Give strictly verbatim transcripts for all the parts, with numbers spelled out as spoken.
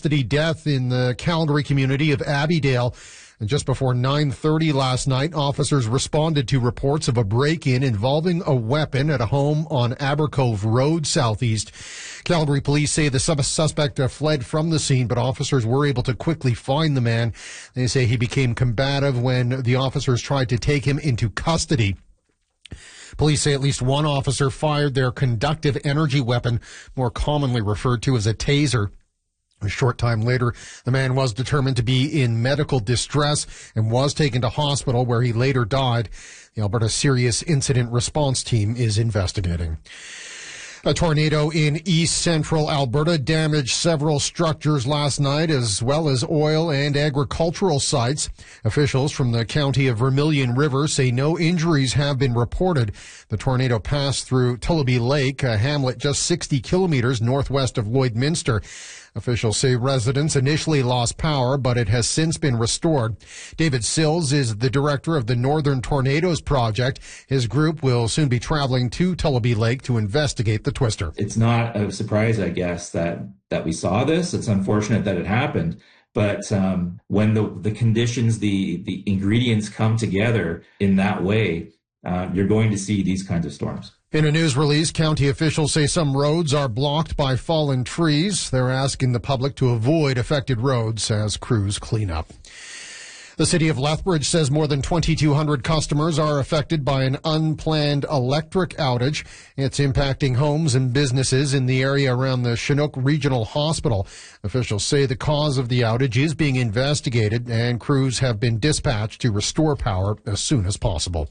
custody death in the Calgary community of Abbeydale. And just before nine thirty last night, officers responded to reports of a break-in involving a weapon at a home on Abercove Road, southeast. Calgary police say the suspect fled from the scene, but officers were able to quickly find the man. They say he became combative when the officers tried to take him into custody. Police say at least one officer fired their conductive energy weapon, more commonly referred to as a taser. A short time later, the man was determined to be in medical distress and was taken to hospital, where he later died. The Alberta Serious Incident Response Team is investigating. A tornado in east central Alberta damaged several structures last night, as well as oil and agricultural sites. Officials from the county of Vermilion River say no injuries have been reported. The tornado passed through Tullabee Lake, a hamlet just sixty kilometers northwest of Lloydminster. Officials say residents initially lost power, but it has since been restored. David Sills is the director of the Northern Tornadoes Project. His group will soon be traveling to Tullabee Lake to investigate the twister. It's not a surprise, I guess, that, that we saw this. It's unfortunate that it happened. But um, when the, the conditions, the, the ingredients come together in that way, uh, you're going to see these kinds of storms. In a news release, county officials say some roads are blocked by fallen trees. They're asking the public to avoid affected roads as crews clean up. The city of Lethbridge says more than twenty-two hundred customers are affected by an unplanned electric outage. It's impacting homes and businesses in the area around the Chinook Regional Hospital. Officials say the cause of the outage is being investigated, and crews have been dispatched to restore power as soon as possible.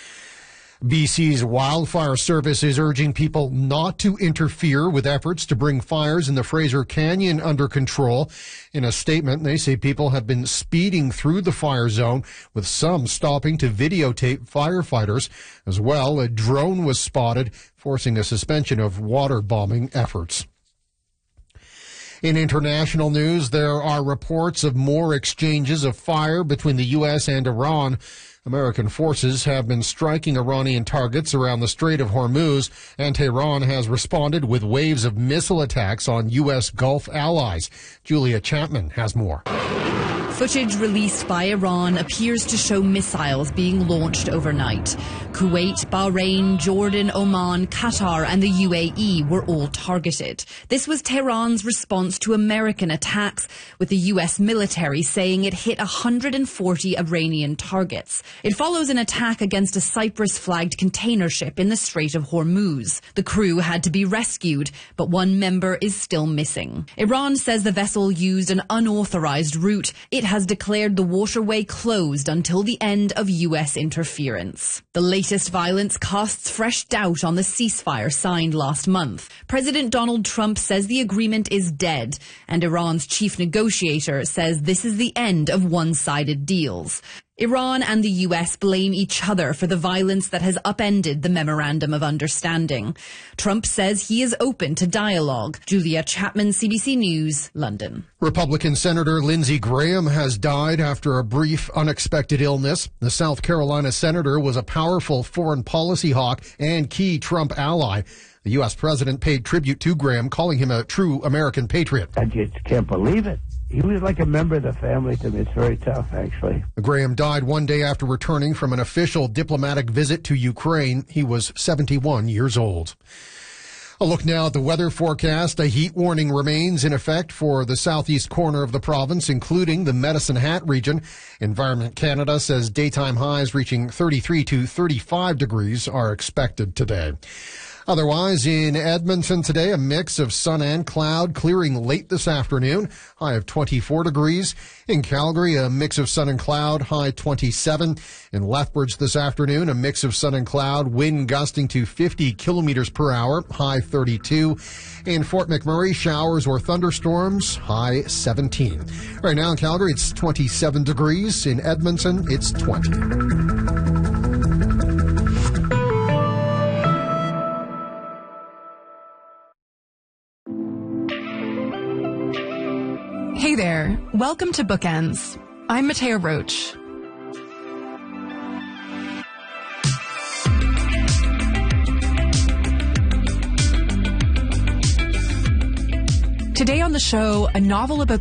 B C's Wildfire Service is urging people not to interfere with efforts to bring fires in the Fraser Canyon under control. In a statement, they say people have been speeding through the fire zone, with some stopping to videotape firefighters. As well, a drone was spotted, forcing a suspension of water bombing efforts. In international news, there are reports of more exchanges of fire between the U S and Iran. American forces have been striking Iranian targets around the Strait of Hormuz, and Tehran has responded with waves of missile attacks on U S Gulf allies. Julia Chapman has more. Footage released by Iran appears to show missiles being launched overnight. Kuwait, Bahrain, Jordan, Oman, Qatar and the U A E were all targeted. This was Tehran's response to American attacks, with the U S military saying it hit one hundred forty Iranian targets. It follows an attack against a Cyprus-flagged container ship in the Strait of Hormuz. The crew had to be rescued, but one member is still missing. Iran says the vessel used an unauthorized route. It has declared the waterway closed until the end of U S interference. The latest violence casts fresh doubt on the ceasefire signed last month. President Donald Trump says the agreement is dead, and Iran's chief negotiator says this is the end of one-sided deals. Iran and the U S blame each other for the violence that has upended the Memorandum of Understanding. Trump says he is open to dialogue. Julia Chapman, C B C News, London. Republican Senator Lindsey Graham has died after a brief, unexpected illness. The South Carolina senator was a powerful foreign policy hawk and key Trump ally. The U S president paid tribute to Graham, calling him a true American patriot. I just can't believe it. He was like a member of the family to me. It's very tough, actually. Graham died one day after returning from an official diplomatic visit to Ukraine. He was seventy-one years old. A look now at the weather forecast. A heat warning remains in effect for the southeast corner of the province, including the Medicine Hat region. Environment Canada says daytime highs reaching thirty-three to thirty-five degrees are expected today. Otherwise, in Edmonton today, a mix of sun and cloud, clearing late this afternoon, high of twenty-four degrees. In Calgary, a mix of sun and cloud, high twenty-seven. In Lethbridge this afternoon, a mix of sun and cloud, wind gusting to fifty kilometers per hour, high thirty-two. In Fort McMurray, showers or thunderstorms, high seventeen. Right now in Calgary, it's twenty-seven degrees. In Edmonton, it's twenty. Hey there, welcome to Bookends. I'm Mattea Roach. Today on the show, a novel about